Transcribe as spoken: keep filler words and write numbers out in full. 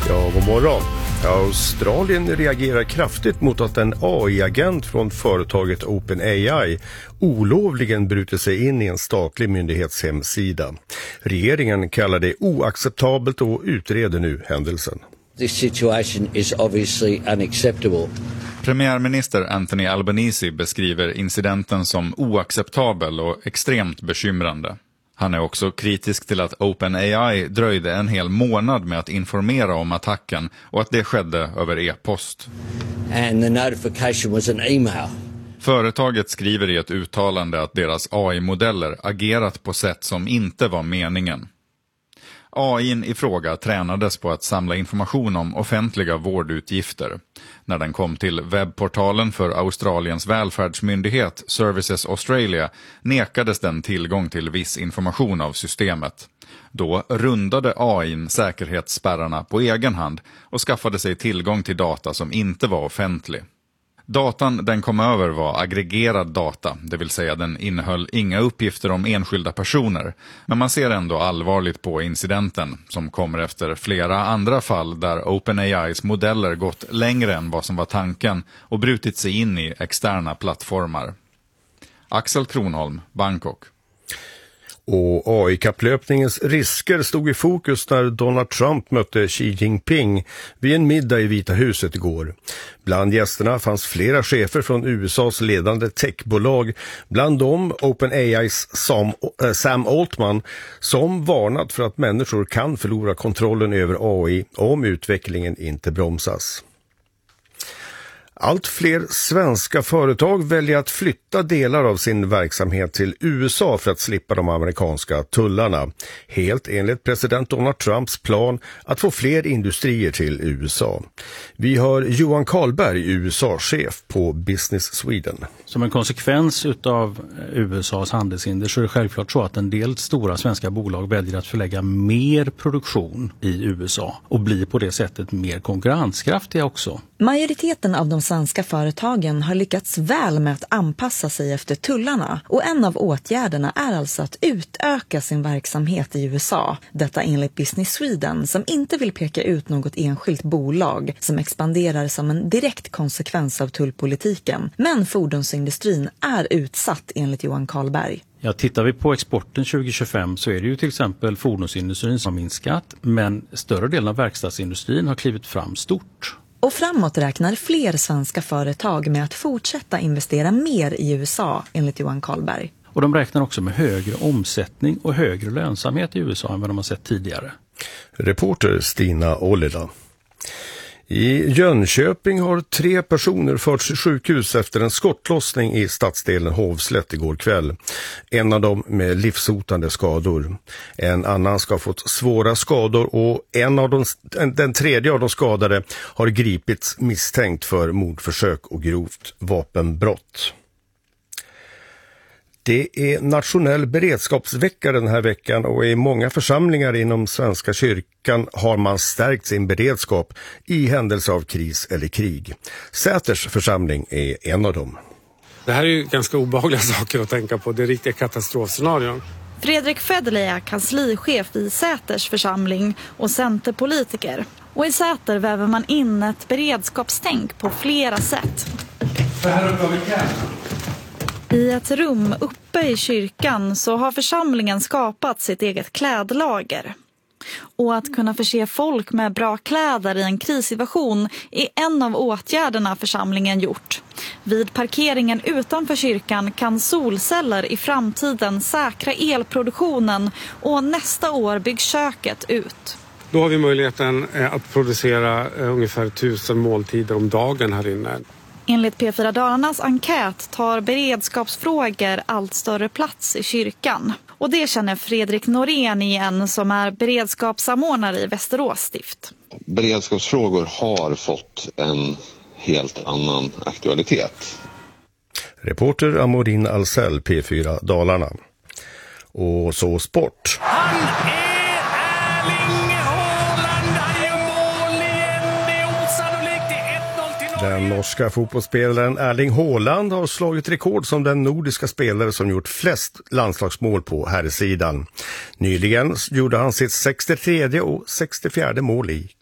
Ja, god morgon. Australien reagerar kraftigt mot att en A I-agent från företaget OpenAI olovligen brutit sig in i en statlig myndighets hemsida. Regeringen kallar det oacceptabelt och utreder nu händelsen. This situation is obviously unacceptable. Premiärminister Anthony Albanese beskriver incidenten som oacceptabel och extremt bekymrande. Han är också kritisk till att OpenAI dröjde en hel månad med att informera om attacken och att det skedde över e-post. And the notification was an email. Företaget skriver i ett uttalande att deras A I-modeller agerat på sätt som inte var meningen. A I:n i fråga tränades på att samla information om offentliga vårdutgifter. När den kom till webbportalen för Australiens välfärdsmyndighet Services Australia nekades den tillgång till viss information av systemet. Då rundade A I:n säkerhetsspärrarna på egen hand och skaffade sig tillgång till data som inte var offentlig. Datan den kom över var aggregerad data, det vill säga den innehöll inga uppgifter om enskilda personer. Men man ser ändå allvarligt på incidenten, som kommer efter flera andra fall där OpenAIs modeller gått längre än vad som var tanken och brutit sig in i externa plattformar. Axel Kronholm, Bangkok. Och A I-kapplöpningens risker stod i fokus när Donald Trump mötte Xi Jinping vid en middag i Vita huset igår. Bland gästerna fanns flera chefer från U S A:s ledande techbolag, bland dem OpenAIs Sam, äh, Sam Altman, som varnat för att människor kan förlora kontrollen över A I om utvecklingen inte bromsas. Allt fler svenska företag väljer att flytta delar av sin verksamhet till U S A för att slippa de amerikanska tullarna. Helt enligt president Donald Trumps plan att få fler industrier till U S A. Vi har Johan Karlberg, U S A-chef på Business Sweden. Som en konsekvens av U S A:s handelshinder så är det självklart så att en del stora svenska bolag väljer att förlägga mer produktion i U S A och blir på det sättet mer konkurrenskraftiga också. Majoriteten av de svenska företagen har lyckats väl med att anpassa sig efter tullarna och en av åtgärderna är alltså att utöka sin verksamhet i U S A. Detta enligt Business Sweden som inte vill peka ut något enskilt bolag som expanderar som en direkt konsekvens av tullpolitiken. Men fordonsindustrin är utsatt enligt Johan Karlberg. Ja, tittar vi på exporten tjugo tjugofem så är det ju till exempel fordonsindustrin som har minskat, men större delen av verkstadsindustrin har klivit fram stort. Och framåt räknar fler svenska företag med att fortsätta investera mer i U S A, enligt Johan Karlberg. Och de räknar också med högre omsättning och högre lönsamhet i U S A än vad de har sett tidigare. Reporter Stina Ollila. I Jönköping har tre personer förts till sjukhus efter en skottlossning i stadsdelen Hovslätt igår kväll. En av dem med livshotande skador. En annan ska ha fått svåra skador och en av de, den tredje av de skadade har gripits misstänkt för mordförsök och grovt vapenbrott. Det är nationell beredskapsvecka den här veckan och i många församlingar inom Svenska kyrkan har man stärkt sin beredskap i händelse av kris eller krig. Säters församling är en av dem. Det här är ju ganska obehagliga saker att tänka på, det är riktiga katastrofscenarion. Fredrik Federley är kanslichef i Säters församling och centerpolitiker. Och i Säter väver man in ett beredskapstänk på flera sätt. Det här uppe har vi kläderna. I ett rum uppe i kyrkan så har församlingen skapat sitt eget klädlager. Och att kunna förse folk med bra kläder i en krissituation är en av åtgärderna församlingen gjort. Vid parkeringen utanför kyrkan kan solceller i framtiden säkra elproduktionen och nästa år byggs köket ut. Då har vi möjligheten att producera ungefär tusen måltider om dagen här inne. Enligt P fyra Dalarnas enkät tar beredskapsfrågor allt större plats i kyrkan. Och det känner Fredrik Norén igen som är beredskapssamordnare i Västerås stift. Beredskapsfrågor har fått en helt annan aktualitet. Reporter Amorin Alsell, P fyra Dalarna. Och så sport. Han är Erling Haaland, han gör mål igen, det är osannolikt, det är ett noll till Norge. Den norska fotbollsspelaren Erling Haaland har slagit rekord som den nordiska spelare som gjort flest landslagsmål på herrsidan. Nyligen gjorde han sitt sextiotredje och sextiofjärde mål i